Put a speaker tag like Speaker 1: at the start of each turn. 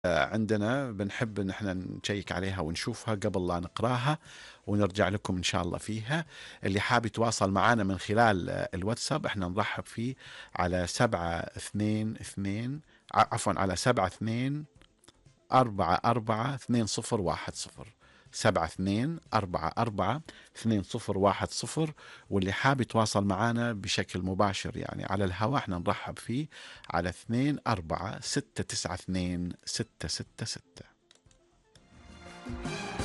Speaker 1: عندنا بنحب ان احنا نشيك عليها ونشوفها قبل لا نقراها، ونرجع لكم ان شاء الله فيها. اللي حاب يتواصل معنا من خلال الواتساب احنا نرحب فيه على 722، عفوا على 72442010، 72442010. واللي حاب يتواصل معنا بشكل مباشر يعني على الهواء احنا نرحب فيه على 24 692 666.